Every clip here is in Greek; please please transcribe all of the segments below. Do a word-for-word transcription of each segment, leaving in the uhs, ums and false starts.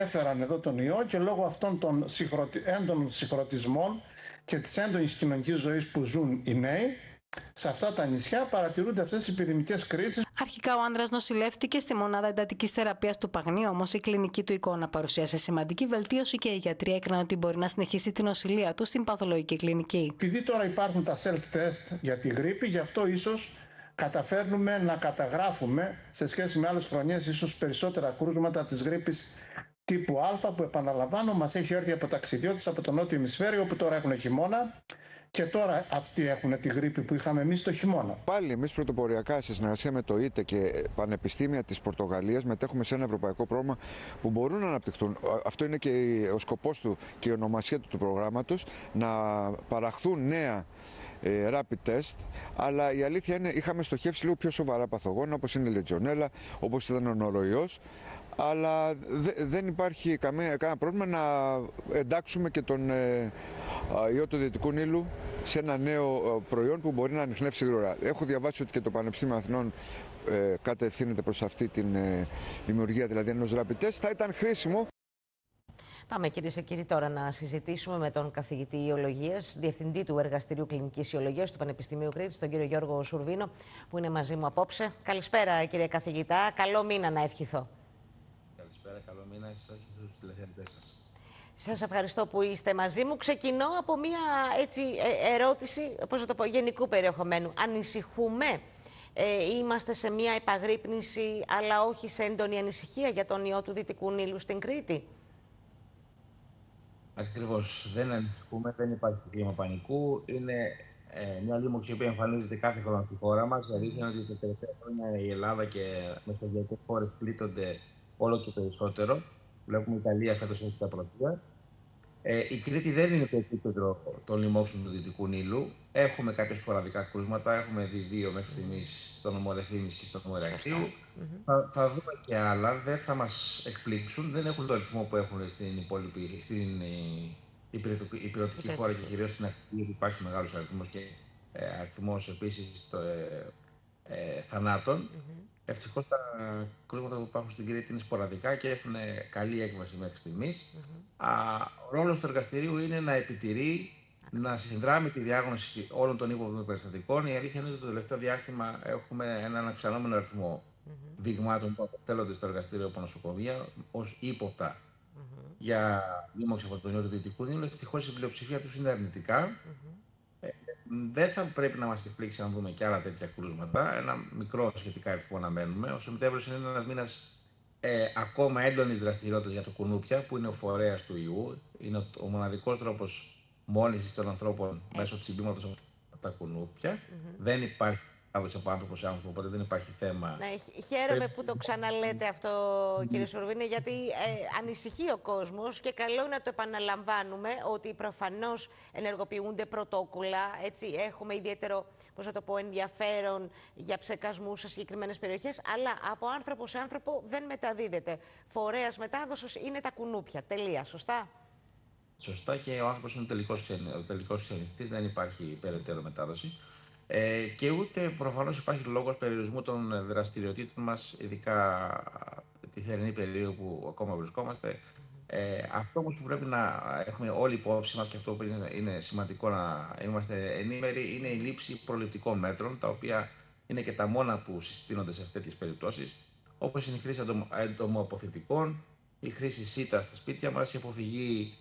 έφεραν εδώ τον ιό και λόγω αυτών των συγχρωτι... έντονων συγχρωτισμών και της έντονης κοινωνικής ζωής που ζουν οι νέοι, σε αυτά τα νησιά παρατηρούνται αυτές οι επιδημικές κρίσεις. Αρχικά ο άνδρας νοσηλεύτηκε στη μονάδα εντατικής θεραπείας του Παγνίου, όμως η κλινική του εικόνα παρουσίασε σημαντική βελτίωση και οι γιατροί έκριναν ότι μπορεί να συνεχίσει την νοσηλεία του στην παθολογική κλινική. Επειδή τώρα υπάρχουν τα self-test για τη γρίπη, γι' αυτό ίσως καταφέρνουμε να καταγράφουμε σε σχέση με άλλες χρονιές ίσως περισσότερα κρούσματα της γρίπης τύπου Α, που επαναλαμβάνω μας έχει έρθει από ταξιδιώτες από το νότιο ημισφαίριο, όπου τώρα έχουν χειμώνα. Και τώρα αυτοί έχουν τη γρίπη που είχαμε εμείς το χειμώνα. Πάλι εμείς πρωτοποριακά σε συνεργασία με το ΙΤΕ και πανεπιστήμια της Πορτογαλίας μετέχουμε σε ένα ευρωπαϊκό πρόγραμμα που μπορούν να αναπτυχθούν. Αυτό είναι και ο σκοπός του και η ονομασία του, του προγράμματος, να παραχθούν νέα ε, rapid test, αλλά η αλήθεια είναι είχαμε στοχεύσει λίγο πιο σοβαρά παθογόνα, όπως είναι η λετζονέλα, όπως ήταν ο νοροϊός. Αλλά δε, δεν υπάρχει καμία, κανένα πρόβλημα να εντάξουμε και τον ε, ιό του Δυτικού Νείλου σε ένα νέο προϊόν που μπορεί να ανιχνεύσει γρήγορα. Έχω διαβάσει ότι και το Πανεπιστήμιο Αθηνών ε, κατευθύνεται προς αυτή τη ε, δημιουργία δηλαδή ενός rapid test. Θα ήταν χρήσιμο. Πάμε κυρίες και κύριοι τώρα να συζητήσουμε με τον καθηγητή Ιολογίας, διευθυντή του Εργαστηρίου Κλινικής Ιολογίας του Πανεπιστημίου Κρήτης, τον κύριο Γιώργο Σουρβίνο, που είναι μαζί μου απόψε. Καλησπέρα κύριε καθηγητά, καλό μήνα να ευχηθώ. Καλησπέρα, καλό μήνα σε εσάς και στους τηλεθεατές σας. Σας ευχαριστώ που είστε μαζί μου. Ξεκινώ από μια έτσι, ερώτηση, πώς θα το πω, γενικού περιεχομένου. Ανησυχούμε, ε, είμαστε σε μια επαγρύπνηση, αλλά όχι σε έντονη ανησυχία για τον ιό του Δυτικού Νείλου στην Κρήτη. Ακριβώς, δεν ανησυχούμε, δεν υπάρχει κλίμα πανικού. Είναι ε, μια λίμωξη που εμφανίζεται κάθε χρόνο στη χώρα μας. Η αλήθεια είναι ότι τα τελευταία χρόνια η Ελλάδα και μεσογειακές χώρες πλήττονται όλο και περισσότερο. Βλέπουμε η Ιταλία φέτος έχει τα πρωτεία. Ε, η Κρήτη δεν είναι το επίπεδο των λοιμόξεων του Δυτικού Νείλου. Έχουμε κάποια σποραδικά κρούσματα. Έχουμε δει δύο μέχρι στιγμής στο νομό Ρεθύμνης και στο νομό Ηρακλείου. Mm-hmm. θα, θα δούμε και άλλα. Δεν θα μας εκπλήξουν. Δεν έχουν το αριθμό που έχουν στην υπόλοιπη, στην υπηρετική χώρα και κυρίως στην Ακτή. Υπάρχει μεγάλος αριθμός και ε, αριθμός επίσης το, ε, ε, θανάτων. Mm-hmm. Ευτυχώς τα κρούσματα που υπάρχουν στην Κρήτη είναι σποραδικά και έχουν καλή έκβαση μέχρι στιγμής. Mm-hmm. Ο ρόλος του εργαστηρίου είναι να επιτηρεί, να συνδράμει τη διάγνωση όλων των ύποπτων περιστατικών. Η αλήθεια είναι ότι το τελευταίο διάστημα έχουμε έναν αυξανόμενο αριθμό mm-hmm. δειγμάτων που αποστέλλονται στο εργαστήριο από νοσοκομεία ως ύποπτα mm-hmm. για λίμωξη από τον ιό του Δυτικού Νείλου. Ευτυχώς η πλειοψηφία τους είναι αρνητικά. Mm-hmm. Ε, δεν θα πρέπει να μας εκπλήξει αν δούμε και άλλα τέτοια κρούσματα. Ένα μικρό σχετικά αριθμό να μένουμε. Ο Σεπτέμβριος είναι ένας μήνας ε, ακόμα έντονης δραστηριότητας για το κουνούπια, που είναι ο φορέας του ιού. Είναι ο, ο μοναδικός τρόπος μόλυνσης των ανθρώπων έτσι. Μέσω τσιμπήματος από τα κουνούπια. Mm-hmm. Δεν υπάρχει άδοση από άνθρωπο σε άνθρωπο, οπότε δεν υπάρχει θέμα. Ναι, χαίρομαι πρέπει... που το ξαναλέτε αυτό, mm-hmm. κύριε Σουρβίνη, γιατί ε, ανησυχεί ο κόσμος και καλό είναι να το επαναλαμβάνουμε ότι προφανώς ενεργοποιούνται πρωτόκολλα. Έτσι, έχουμε ιδιαίτερο, πώς θα το πω, ενδιαφέρον για ψεκασμούς σε συγκεκριμένες περιοχές, αλλά από άνθρωπο σε άνθρωπο δεν μεταδίδεται. Φορέας μετάδοσης είναι τα κουνούπια. Τελεία. Σωστά. Σωστά, και ο άνθρωπος είναι ο τελικός ξενιστής, δεν υπάρχει περαιτέρω μετάδοση. Ε, και ούτε προφανώς υπάρχει λόγος περιορισμού των δραστηριοτήτων μας, ειδικά τη θερινή περίοδο που ακόμα βρισκόμαστε. Ε, αυτό όμως που πρέπει να έχουμε όλοι υπόψη μας και αυτό που είναι, είναι σημαντικό να είμαστε ενήμεροι είναι η λήψη προληπτικών μέτρων, τα οποία είναι και τα μόνα που συστήνονται σε τέτοιες περιπτώσεις, όπως είναι η χρήση εντομοαποθητικών, η χρήση σίτα στα σπίτια μας, η αποφυγή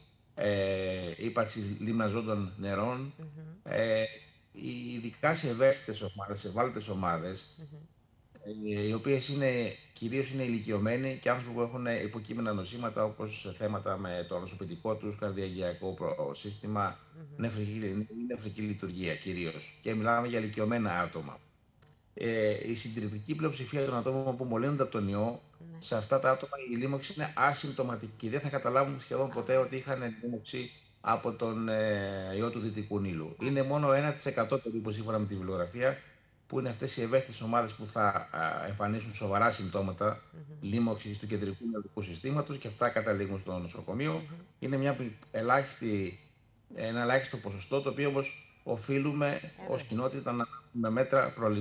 ε, ύπαρξη λιμναζόντων νερών, mm-hmm. ε, ειδικά σε ευαίσθητες ομάδες, σε ευάλωτες ομάδες, mm-hmm. ε, οι οποίες είναι, κυρίως είναι ηλικιωμένοι και άνθρωποι που έχουν υποκείμενα νοσήματα, όπως θέματα με το νοσοποιητικό τους, καρδιαγγειακό σύστημα, mm-hmm. νεφρική, νεφρική λειτουργία κυρίως. Και μιλάμε για ηλικιωμένα άτομα. Ε, η συντριπτική πλειοψηφία των ατόμων που μολύνονται από τον ιό, mm-hmm. σε αυτά τα άτομα η λίμωξη είναι ασυμπτωματική. Δεν θα καταλάβουν σχεδόν ποτέ ότι είχαν λίμωξη από τον ε, ιό του Δυτικού Νείλου. Είναι μόνο ένα τοις εκατό περίπου σύμφωνα με τη βιβλιογραφία που είναι αυτές οι ευαίσθητες ομάδες που θα α, εμφανίσουν σοβαρά συμπτώματα mm-hmm. λίμωξης του κεντρικού νευρικού συστήματος και αυτά καταλήγουν στο νοσοκομείο. Mm-hmm. Είναι μια ελάχιστη, ένα ελάχιστο ποσοστό, το οποίο όμως οφείλουμε ως κοινότητα να με μέτρα προληπτικά.